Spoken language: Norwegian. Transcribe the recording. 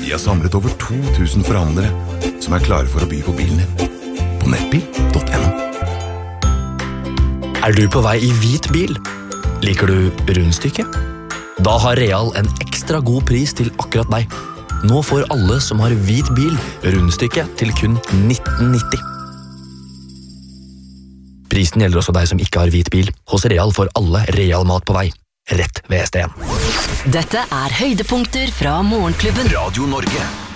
Vi har samlet over 2000 forhandlere som er klare for å by på bilen din. På nettbil.no. Er du på vei i hvit bil? Liker du rundstykke? Da har Real en ekstra god pris til akkurat deg. Nå får alle som har hvit bil rundstykke til kun 19,90. Prisen gjelder også deg som ikke har hvit bil. Hos Real får alle Real mat på vei. Rett ved ST1. Dette er høydepunkter fra Morgenklubben. Radio Norge.